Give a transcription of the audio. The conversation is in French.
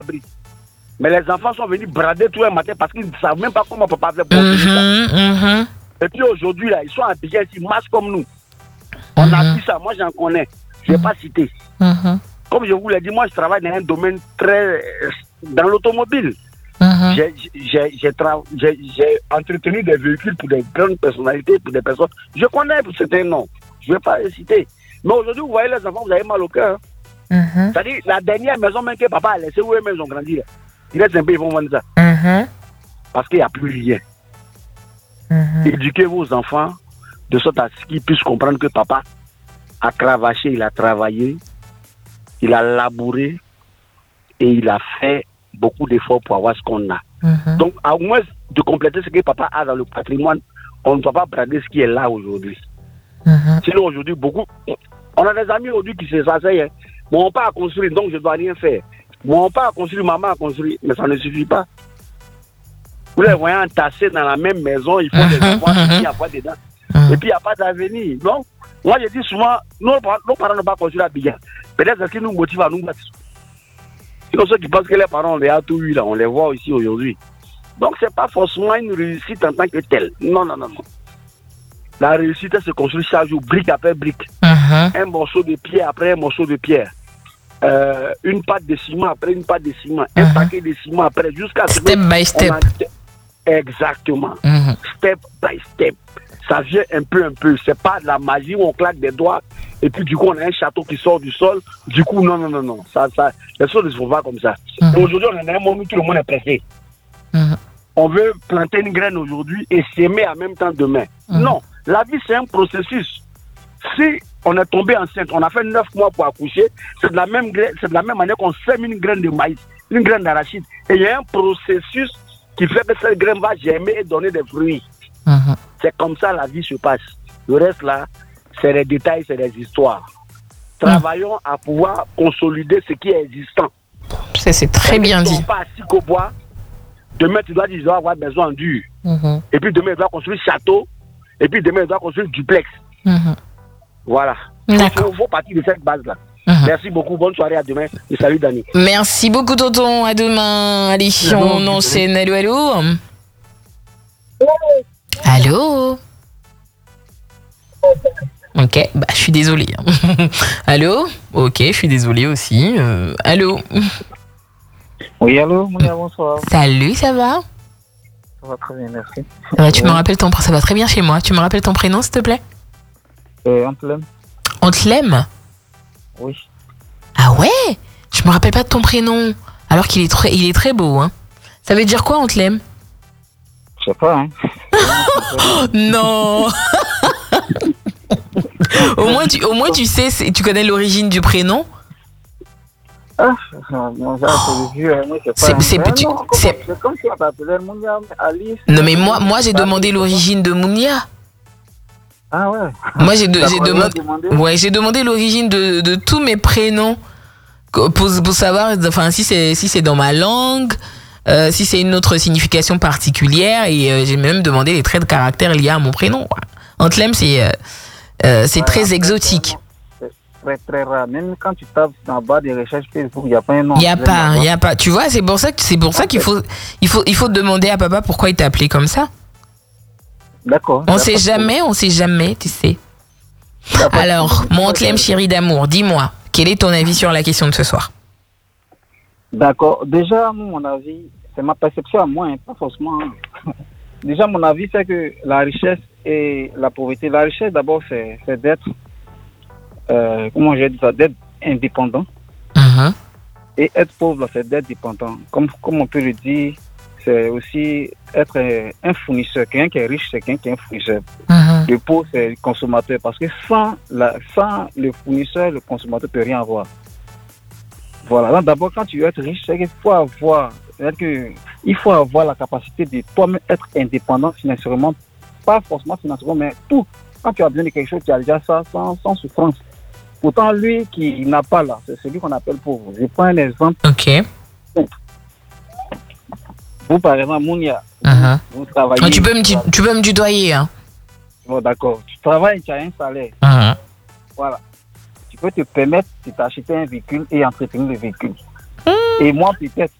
brique. Mais les enfants sont venus brader tout un matin parce qu'ils ne savent même pas comment papa fait pour ça. Et puis aujourd'hui, là, ils sont habillés ici, masques comme nous. On a vu ça, moi j'en connais. Je ne vais pas citer. Comme je vous l'ai dit, moi je travaille dans un domaine très... dans l'automobile. J'ai entretenu des véhicules pour des grandes personnalités, pour des personnes. Je connais pour certains noms. Je ne vais pas les citer. Mais aujourd'hui, vous voyez les enfants, vous avez mal au cœur. C'est-à-dire, la dernière maison même que papa a laissée, où ils ont grandi là. Il reste un peu, ils vont vendre ça. Parce qu'il n'y a plus rien. Éduquez vos enfants de sorte à ce qu'ils puissent comprendre que papa a cravaché, il a travaillé, il a labouré et il a fait beaucoup d'efforts pour avoir ce qu'on a. Donc, à moins de compléter ce que papa a dans le patrimoine, on ne doit pas brader ce qui est là aujourd'hui. Sinon, aujourd'hui, beaucoup... On a des amis aujourd'hui qui se s'asseyent. Mon père a construit, donc je ne dois rien faire. Mon père a construit, maman a construit, mais ça ne suffit pas. Vous les voyez entassés dans la même maison, il faut des enfants qui a pas dedans. Et puis il n'y a pas d'avenir. Donc, moi je dis souvent, nos parents n'ont pas construit la bière. Peut-être ce qui nous motive à nous battre. Sinon, ceux qui pensent que les parents ont déjà tout eu là, on les voit ici aujourd'hui. Donc, ce n'est pas forcément une réussite en tant que telle. Non. La réussite, elle se construit chaque jour, brique après brique. Un morceau de pierre après un morceau de pierre. Une pâte de ciment après une pâte de ciment. Un paquet de ciment après, jusqu'à... Step by step. Exactement. Step by step. Ça vient un peu. C'est pas de la magie où on claque des doigts et puis du coup on a un château qui sort du sol. Du coup, non. Ça, les choses ne se font pas comme ça. Aujourd'hui, on est dans un monde où tout le monde est pressé. On veut planter une graine aujourd'hui et s'aimer en même temps demain. Non, la vie c'est un processus. Si on est tombé enceinte, on a fait 9 mois pour accoucher, c'est de la même manière qu'on sème une graine de maïs, une graine d'arachide. Et il y a un processus qui fait que cette graine va germer et donner des fruits. C'est comme ça la vie se passe. Le reste là, c'est des détails, c'est des histoires. Travaillons à pouvoir consolider ce qui est existant. C'est très bien dit. Pas assis qu'au bois. Demain, tu dois avoir besoin dur. Et puis demain, tu dois construire château. Et puis demain, tu dois construire duplex. Voilà. Il faut partir de cette base-là. Merci beaucoup. Bonne soirée. À demain. Et salut, Dani. Merci beaucoup, tonton. À demain. Allez, on enchaîne. Allô. Allô. Ok, je suis désolée. Allô. Ok, je suis désolée aussi. Allô. Oui, allô, bonsoir. Salut, ça va? Ça va très bien, merci. Tu me rappelles ça va très bien chez moi. Tu me rappelles ton prénom, s'il te plaît? Antelem. Antelem? Oui. Ah ouais? Je me rappelle pas de ton prénom. Alors qu'il est très beau, hein. Ça veut dire quoi, Antelem? Je sais pas, hein. Non. Au moins tu sais, tu connais l'origine du prénom. Ah, non, ça, c'est vieux, moi, c'est comme si on t'appelait Mounia, Alice. Non, mais moi j'ai demandé l'origine de Mounia. Ah ouais. Moi j'ai demandé l'origine de tous mes prénoms pour savoir, enfin si c'est dans ma langue, si c'est une autre signification particulière, et j'ai même demandé les traits de caractère liés à mon prénom. Antelem, c'est très exotique. Très très rare. Même quand tu tapes en bas des recherches Facebook, il n'y a pas un nom. Il y a pas. Tu vois, c'est pour ça qu'il faut demander à papa pourquoi il t'a appelé comme ça. D'accord. On sait jamais, tu sais. Alors, mon Antelem chéri d'amour, dis-moi, quel est ton avis sur la question de ce soir? D'accord. Déjà, mon avis, c'est ma perception à moi, hein, pas forcément. Déjà, mon avis, c'est que la richesse et la pauvreté. La richesse, d'abord, c'est d'être comment j'ai dit ça, d'être indépendant. Et être pauvre, c'est d'être dépendant. Comme on peut le dire, c'est aussi être un fournisseur. Quelqu'un qui est riche, c'est quelqu'un qui est un fournisseur. Le pauvre, c'est le consommateur. Parce que sans le fournisseur, le consommateur ne peut rien avoir. Voilà. Donc, d'abord, quand tu veux être riche, c'est qu'il faut avoir la capacité de toi-même être indépendant financièrement. Pas forcément financièrement, mais tout. Quand tu as besoin de quelque chose, tu as déjà ça sans souffrance. Pourtant, lui qui n'a pas là, c'est celui qu'on appelle pauvre. Je prends un exemple. Ok. Vous, par exemple, Mounia, vous travaillez... Tu peux me tutoyer, hein. Bon, d'accord. Tu travailles, tu as un salaire. Voilà. Tu peux te permettre de t'acheter un véhicule et entretenir le véhicule. Et moi, peut-être,